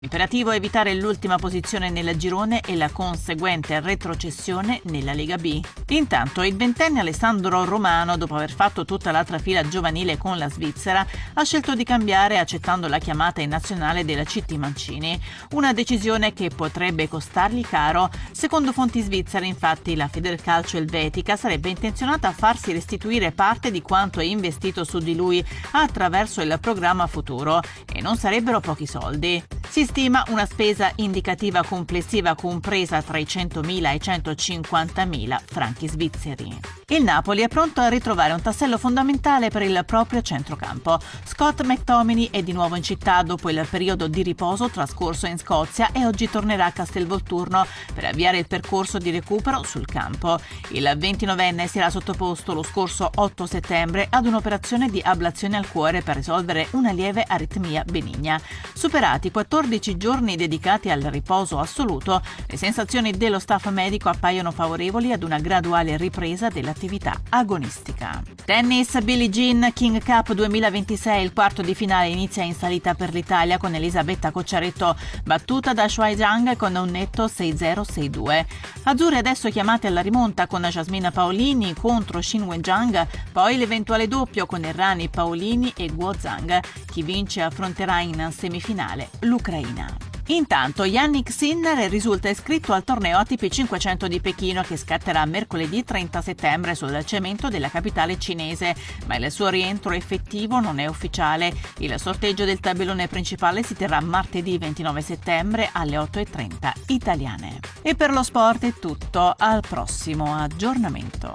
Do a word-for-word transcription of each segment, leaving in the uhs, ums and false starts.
Imperativo evitare l'ultima posizione nel girone e la conseguente retrocessione nella Lega B. Intanto il ventenne Alessandro Romano, dopo aver fatto tutta l'altra fila giovanile con la Svizzera, ha scelto di cambiare accettando la chiamata in nazionale della C T Mancini. Una decisione che potrebbe costargli caro. Secondo fonti svizzere, infatti, la Federcalcio Elvetica sarebbe intenzionata a farsi restituire parte di quanto è investito su di lui attraverso il programma Futuro, e non sarebbero pochi soldi. Si stima una spesa indicativa complessiva compresa tra i centomila e i centocinquantamila franchi svizzeri. Il Napoli è pronto a ritrovare un tassello fondamentale per il proprio centrocampo. Scott McTominay è di nuovo in città dopo il periodo di riposo trascorso in Scozia e oggi tornerà a Castelvolturno per avviare il percorso di recupero sul campo. Il ventinovenne si era sottoposto lo scorso otto settembre ad un'operazione di ablazione al cuore per risolvere una lieve aritmia benigna. Superati quattordici giorni dedicati al riposo assoluto, le sensazioni dello staff medico appaiono favorevoli ad una graduale ripresa dell'attività agonistica. Tennis, Billie Jean King Cup duemilaventisei, il quarto di finale inizia in salita per l'Italia con Elisabetta Cocciaretto battuta da Shuai Zhang con un netto sei zero sei due. Azzurre adesso chiamate alla rimonta con Jasmine Paolini contro Xinwen Zhang, poi l'eventuale doppio con Errani Paolini e Guo Zhang. Chi vince affronterà in semifinale l'Ucraina. Intanto Yannick Sinner risulta iscritto al torneo A T P cinquecento di Pechino che scatterà mercoledì trenta settembre sul cemento della capitale cinese, ma il suo rientro effettivo non è ufficiale. Il sorteggio del tabellone principale si terrà martedì ventinove settembre alle otto e trenta italiane. E per lo sport è tutto, al prossimo aggiornamento.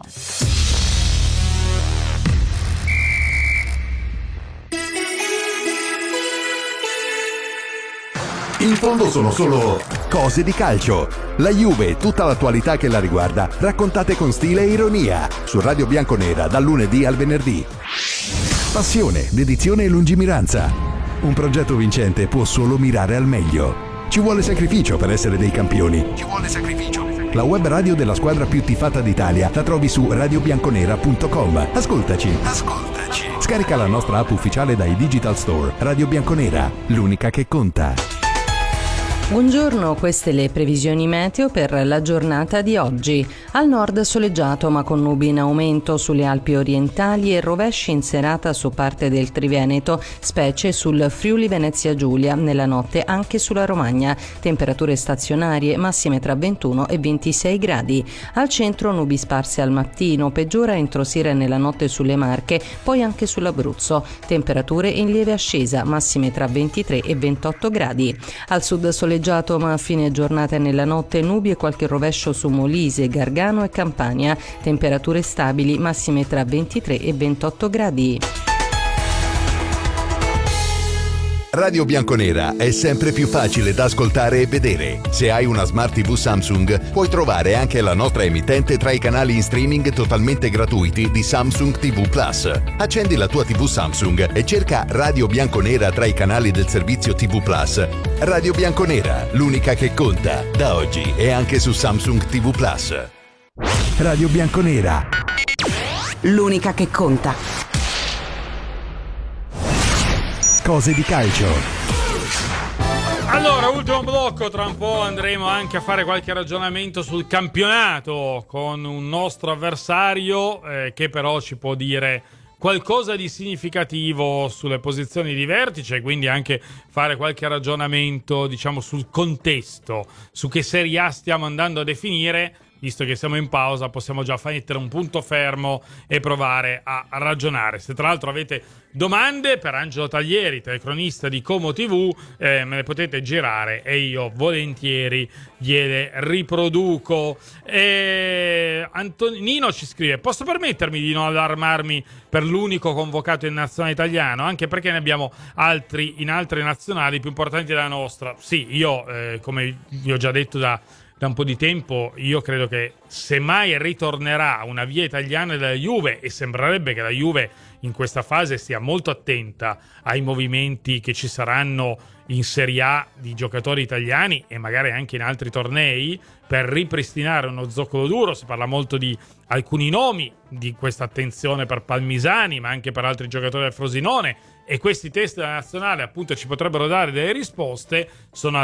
In fondo sono solo cose di calcio. La Juve e tutta l'attualità che la riguarda, raccontate con stile e ironia, su Radio Bianconera dal lunedì al venerdì. Passione, dedizione e lungimiranza. Un progetto vincente può solo mirare al meglio. Ci vuole sacrificio per essere dei campioni. Ci vuole sacrificio. La web radio della squadra più tifata d'Italia la trovi su radio bianconera punto com. Ascoltaci. Ascoltaci. Scarica la nostra app ufficiale dai Digital Store. Radio Bianconera, l'unica che conta. Buongiorno, queste le previsioni meteo per la giornata di oggi. Al nord soleggiato ma con nubi in aumento sulle Alpi orientali e rovesci in serata su parte del Triveneto, specie sul Friuli Venezia Giulia, nella notte anche sulla Romagna. Temperature stazionarie massime tra ventuno e ventisei gradi. Al centro nubi sparse al mattino, peggiora entro sera e nella notte sulle Marche, poi anche sull'Abruzzo. Temperature in lieve ascesa, massime tra ventitré e ventotto gradi. Al sud soleggiato ma a fine giornata e nella notte nubi e qualche rovescio su Molise, Gargano e Campania. Temperature stabili, massime tra ventitré e ventotto gradi. Radio Bianconera è sempre più facile da ascoltare e vedere. Se hai una Smart tivù Samsung, puoi trovare anche la nostra emittente tra i canali in streaming totalmente gratuiti di Samsung tivù Plus. Accendi la tua tivù Samsung e cerca Radio Bianconera tra i canali del servizio tivù Plus. Radio Bianconera, l'unica che conta, da oggi è anche su Samsung tivù Plus. Radio Bianconera, l'unica che conta. Cose di calcio. Allora, ultimo blocco, tra un po' andremo anche a fare qualche ragionamento sul campionato con un nostro avversario eh, che però ci può dire qualcosa di significativo sulle posizioni di vertice, quindi anche fare qualche ragionamento, diciamo, sul contesto, su che Serie A stiamo andando a definire. Visto che siamo in pausa, possiamo già mettere un punto fermo e provare a ragionare. Se tra l'altro avete domande per Angelo Taglieri, telecronista di Como tivù, eh, me le potete girare e io volentieri gliele riproduco. E Antonino ci scrive: posso permettermi di non allarmarmi per l'unico convocato in nazionale italiano, anche perché ne abbiamo altri in altre nazionali più importanti della nostra? Sì, io eh, come vi ho già detto da da un po' di tempo, io credo che se mai ritornerà una via italiana della Juve, e sembrerebbe che la Juve in questa fase stia molto attenta ai movimenti che ci saranno in Serie A di giocatori italiani e magari anche in altri tornei per ripristinare uno zoccolo duro. Si parla molto di alcuni nomi, di questa attenzione per Palmisani, ma anche per altri giocatori del Frosinone e questi test nazionali appunto ci potrebbero dare delle risposte. Sono